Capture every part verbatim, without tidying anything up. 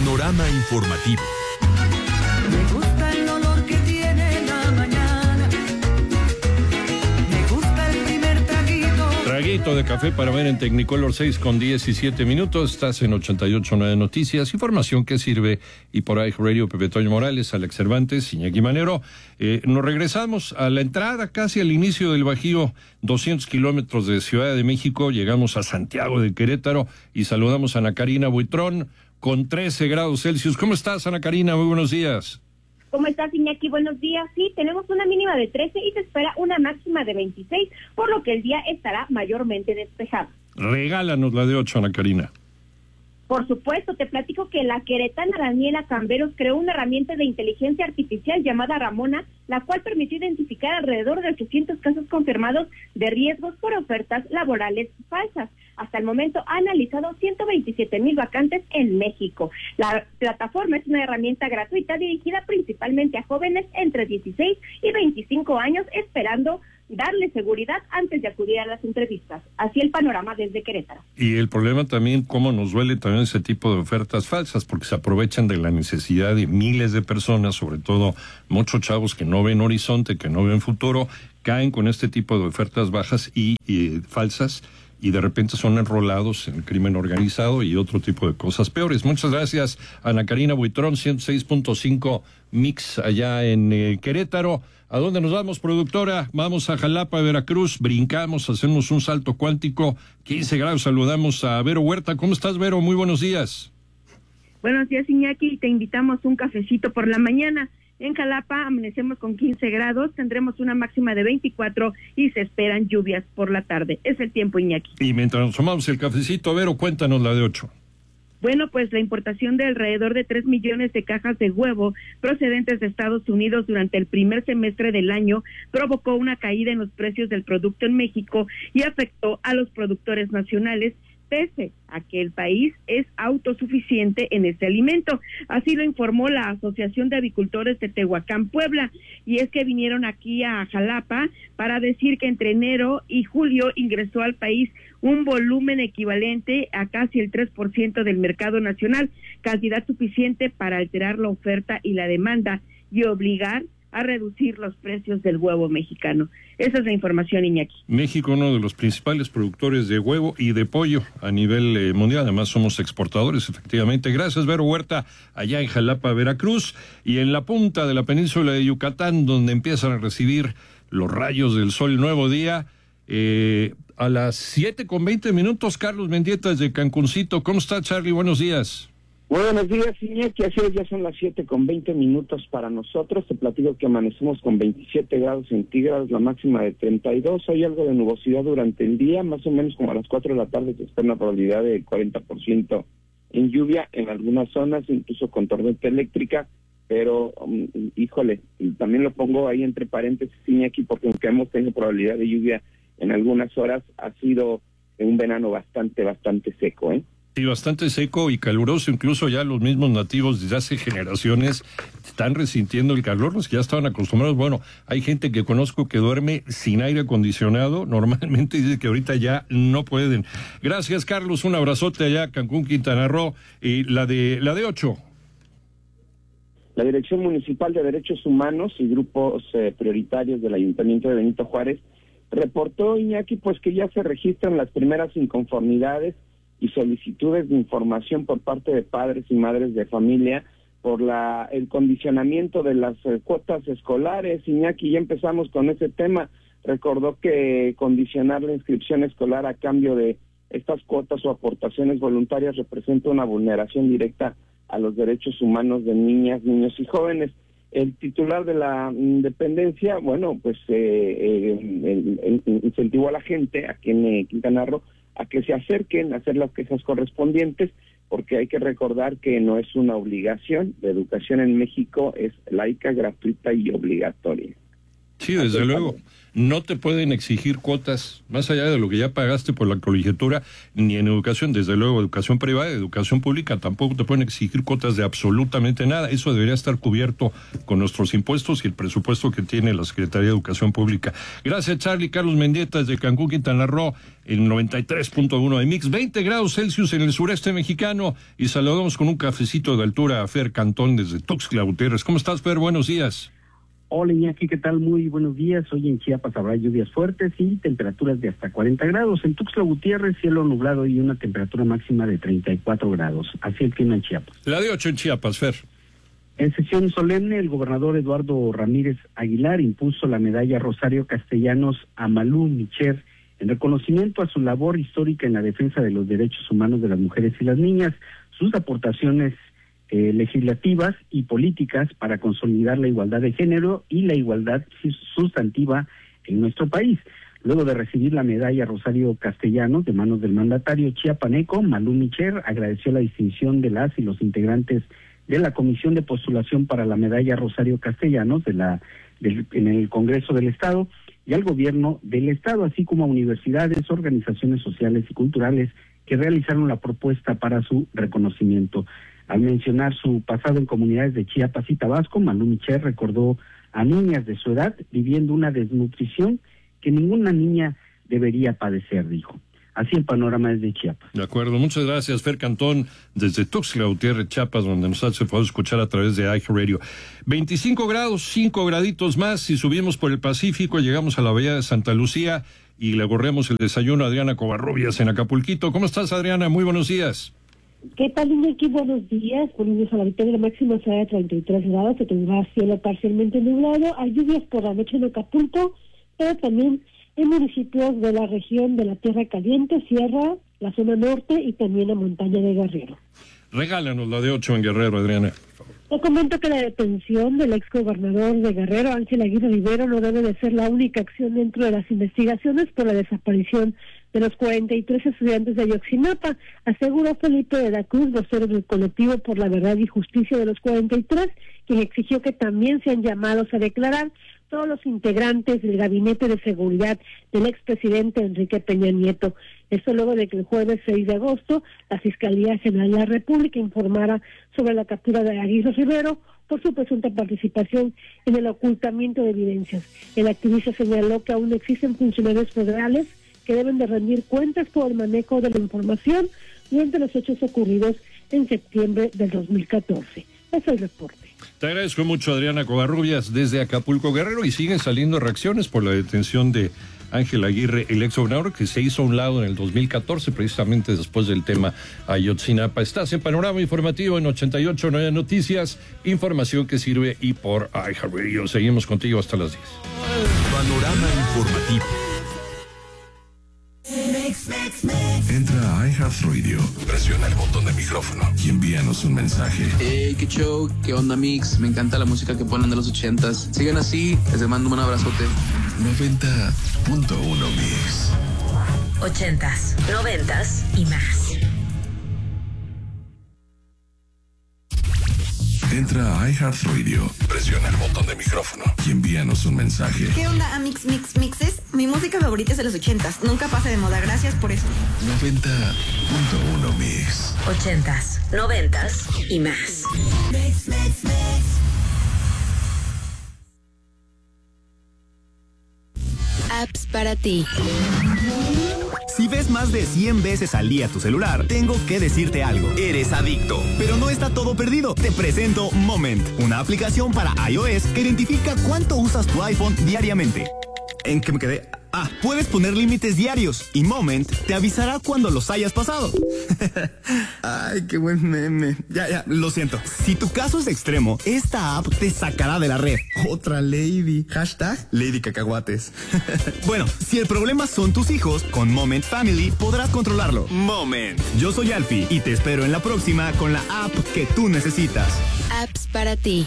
Panorama informativo. Me gusta el olor que tiene la mañana. Me gusta el primer traguito. Traguito de café para ver en Technicolor, seis con diecisiete minutos. Estás en ochenta y ocho punto nueve Noticias. Información que sirve. Y por ahí Radio Pepe Toño Morales, Alex Cervantes, Iñaki Manero. Eh, nos regresamos a la entrada, casi al inicio del Bajío, doscientos kilómetros de Ciudad de México. Llegamos a Santiago de Querétaro y saludamos a Ana Karina Buitrón con trece grados Celsius. ¿Cómo estás, Ana Karina? Muy buenos días. ¿Cómo estás, Iñaki? Buenos días. Sí, tenemos una mínima de trece y se espera una máxima de veintiséis, por lo que el día estará mayormente despejado. Regálanos la de ocho, Ana Karina. Por supuesto, te platico que la queretana Daniela Camberos creó una herramienta de inteligencia artificial llamada Ramona, la cual permitió identificar alrededor de ochocientos casos confirmados de riesgos por ofertas laborales falsas. Hasta el momento ha analizado ciento veintisiete mil vacantes en México. La plataforma es una herramienta gratuita dirigida principalmente a jóvenes entre dieciséis y veinticinco años, esperando darle seguridad antes de acudir a las entrevistas. Así el panorama desde Querétaro. Y el problema también, cómo nos duele también ese tipo de ofertas falsas, porque se aprovechan de la necesidad de miles de personas, sobre todo muchos chavos que no ven horizonte, que no ven futuro, caen con este tipo de ofertas bajas y, y falsas, y de repente son enrolados en el crimen organizado y otro tipo de cosas peores. Muchas gracias, Ana Karina Buitrón, ciento seis punto cinco Mix allá en eh, Querétaro. ¿A dónde nos vamos, productora? Vamos a Jalapa, Veracruz, brincamos, hacemos un salto cuántico, quince grados, saludamos a Vero Huerta. ¿Cómo estás, Vero? Muy buenos días. Buenos días, Iñaki, te invitamos un cafecito por la mañana. En Jalapa amanecemos con quince grados, tendremos una máxima de veinticuatro y se esperan lluvias por la tarde. Es el tiempo, Iñaki. Y mientras nos tomamos el cafecito, Vero, cuéntanos la de ocho. Bueno, pues la importación de alrededor de tres millones de cajas de huevo procedentes de Estados Unidos durante el primer semestre del año provocó una caída en los precios del producto en México y afectó a los productores nacionales, pese a que el país es autosuficiente en este alimento. Así lo informó la Asociación de Avicultores de Tehuacán, Puebla, y es que vinieron aquí a Jalapa para decir que entre enero y julio ingresó al país un volumen equivalente a casi el tres por ciento del mercado nacional, cantidad suficiente para alterar la oferta y la demanda y obligar a reducir los precios del huevo mexicano. Esa es la información, Iñaki. México, uno de los principales productores de huevo y de pollo a nivel eh, mundial. Además, somos exportadores, efectivamente. Gracias, Vero Huerta, allá en Jalapa, Veracruz, y en la punta de la península de Yucatán, donde empiezan a recibir los rayos del sol. Nuevo día, eh, a las siete con veinte minutos, Carlos Mendieta desde Cancuncito. ¿Cómo está, Charlie? Buenos días. Buenos días, Iñaki. Así es, ya son las siete con veinte minutos para nosotros. Te platico que amanecemos con veintisiete grados centígrados, la máxima de treinta y dos. Hay algo de nubosidad durante el día, más o menos como a las cuatro de la tarde se espera una probabilidad de cuarenta por ciento en lluvia en algunas zonas, incluso con tormenta eléctrica. Pero, um, híjole, también lo pongo ahí entre paréntesis, Iñaki, porque aunque hemos tenido probabilidad de lluvia en algunas horas, ha sido un verano bastante, bastante seco, ¿eh? Sí, bastante seco y caluroso, incluso ya los mismos nativos desde hace generaciones están resintiendo el calor, los que ya estaban acostumbrados. Bueno, hay gente que conozco que duerme sin aire acondicionado, normalmente dice que ahorita ya no pueden. Gracias, Carlos, un abrazote allá, Cancún, Quintana Roo, y la de la de ocho. La Dirección Municipal de Derechos Humanos y grupos eh, prioritarios del Ayuntamiento de Benito Juárez reportó, Iñaki, pues que ya se registran las primeras inconformidades y solicitudes de información por parte de padres y madres de familia por la el condicionamiento de las eh, cuotas escolares. Iñaki, ya empezamos con ese tema. Recordó que condicionar la inscripción escolar a cambio de estas cuotas o aportaciones voluntarias representa una vulneración directa a los derechos humanos de niñas, niños y jóvenes. El titular de la dependencia, bueno, pues eh, eh, incentivó a la gente aquí en eh, Quintana Roo a que se acerquen a hacer las quejas correspondientes, porque hay que recordar que no es una obligación. La educación en México es laica, gratuita y obligatoria. Sí, desde luego. no te pueden exigir cuotas más allá de lo que ya pagaste por la colegiatura, ni en educación, desde luego educación privada, educación pública, tampoco te pueden exigir cuotas de absolutamente nada. Eso debería estar cubierto con nuestros impuestos y el presupuesto que tiene la Secretaría de Educación Pública. Gracias, Charlie. Carlos Mendieta, desde Cancún, Quintana Roo, el noventa y tres punto uno de Mix, veinte grados Celsius en el sureste mexicano, y saludamos con un cafecito de altura a Fer Cantón desde Tuxtla Gutiérrez. ¿Cómo estás, Fer? Buenos días. Hola, Iñaki, ¿qué tal? Muy buenos días. Hoy en Chiapas habrá lluvias fuertes y temperaturas de hasta cuarenta grados. En Tuxtla Gutiérrez, cielo nublado y una temperatura máxima de treinta y cuatro grados. Así el clima en Chiapas. La de ocho en Chiapas, Fer. En sesión solemne, el gobernador Eduardo Ramírez Aguilar impuso la medalla Rosario Castellanos a Malú Micher en reconocimiento a su labor histórica en la defensa de los derechos humanos de las mujeres y las niñas, sus aportaciones Eh, legislativas y políticas para consolidar la igualdad de género y la igualdad sustantiva en nuestro país. Luego de recibir la medalla Rosario Castellanos de manos del mandatario chiapaneco, Malú Micher agradeció la distinción de las y los integrantes de la Comisión de Postulación para la medalla Rosario Castellanos de la del, en el Congreso del Estado y al gobierno del Estado, así como a universidades, organizaciones sociales y culturales que realizaron la propuesta para su reconocimiento. Al mencionar su pasado en comunidades de Chiapas y Tabasco, Malú Micher recordó a niñas de su edad viviendo una desnutrición que ninguna niña debería padecer, dijo. Así el panorama desde Chiapas. De acuerdo, muchas gracias, Fer Cantón, desde Tuxtla Gutiérrez, Chiapas, donde nos hace favor escuchar a través de iHeartRadio. veinticinco grados, cinco graditos más, si subimos por el Pacífico, llegamos a la bahía de Santa Lucía y le agorremos el desayuno a Adriana Covarrubias en Acapulquito. ¿Cómo estás, Adriana? Muy buenos días. ¿Qué tal, Iñaki? Buenos días. Buenos días a la victoria máxima será de treinta y tres grados, se tendrá cielo parcialmente nublado. Hay lluvias por la noche en Acapulco, pero también en municipios de la región de la Tierra Caliente, Sierra, la zona norte y también la montaña de Guerrero. Regálanos la de ocho en Guerrero, Adriana. Te comento que la detención del exgobernador de Guerrero, Ángel Aguirre Rivero, no debe de ser la única acción dentro de las investigaciones por la desaparición de los cuarenta y tres estudiantes de Ayotzinapa, aseguró Felipe de la Cruz, vocero del colectivo por la verdad y justicia de los cuarenta y tres, quien exigió que también sean llamados a declarar todos los integrantes del gabinete de seguridad del expresidente Enrique Peña Nieto. Esto luego de que el jueves seis de agosto la Fiscalía General de la República informara sobre la captura de Aguirre Rivero por su presunta participación en el ocultamiento de evidencias. El activista señaló que aún existen funcionarios federales que deben de rendir cuentas por el manejo de la información durante los hechos ocurridos en septiembre del dos mil catorce. Ese es el reporte. Te agradezco mucho, Adriana Covarrubias, desde Acapulco, Guerrero, y siguen saliendo reacciones por la detención de Ángel Aguirre, el ex gobernador, que se hizo a un lado en el dos mil catorce, precisamente después del tema Ayotzinapa. Estás en Panorama Informativo en ochenta y ocho punto nueve Noticias, información que sirve y por iHeartRadio. Seguimos contigo hasta las diez. Panorama Informativo. Entra a iHeartRadio, presiona el botón de micrófono y envíanos un mensaje. Hey, qué show, qué onda, Mix. Me encanta la música que ponen de los ochentas. Sigan así, les mando un abrazote. noventa punto uno Mix. Ochentas, noventas y más. Entra a iHeartRadio, presiona el botón de micrófono y envíanos un mensaje. ¿Qué onda, Mix Mix Mixes? Mi música favorita es de los ochentas. Nunca pasa de moda. Gracias por eso. noventa punto uno Mix. Ochentas, noventas y más. Mix, mix, mix. Apps para ti. Si ves más de cien veces al día tu celular, tengo que decirte algo. Eres adicto. Pero no está todo perdido. Te presento Moment, una aplicación para iOS que identifica cuánto usas tu iPhone diariamente. ¿En qué me quedé? Ah, puedes poner límites diarios y Moment te avisará cuando los hayas pasado. Ay, qué buen meme. Ya, ya, lo siento. Si tu caso es extremo, esta app te sacará de la red. Otra lady. Hashtag Lady Cacahuates. Bueno, si el problema son tus hijos, con Moment Family podrás controlarlo. Moment. Yo soy Alfie y te espero en la próxima con la app que tú necesitas. Apps para ti.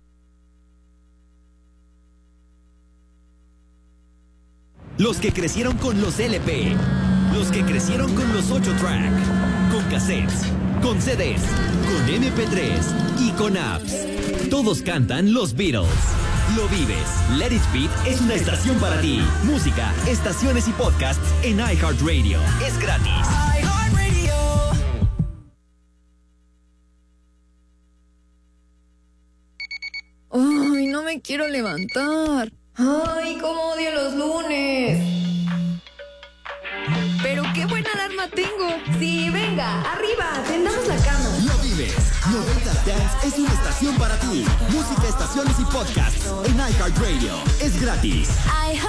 Los que crecieron con los L P, los que crecieron con los ocho track, con cassettes, con C Ds, con M P tres y con apps. Todos cantan los Beatles. Lo vives. Let It Beat es una estación para ti. Música, estaciones y podcasts en iHeartRadio. Es gratis. iHeartRadio. Ay, no me quiero levantar. Ay, cómo odio los lunes. Pero qué buena alarma tengo. Sí, venga, arriba, tendamos la cama. Lo vives. noventas Dance es una estación para ti. Música, estaciones y podcasts en iHeartRadio. Es gratis.